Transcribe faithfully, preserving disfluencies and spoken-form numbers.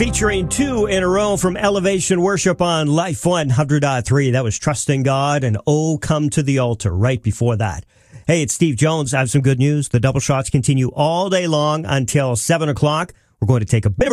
Featuring two in a row from Elevation Worship on Life one hundred point three. That was Trusting God and Oh, Come to the Altar right before that. Hey, it's Steve Jones. I have some good news. The double shots continue all day long until seven o'clock. We're going to take a bit of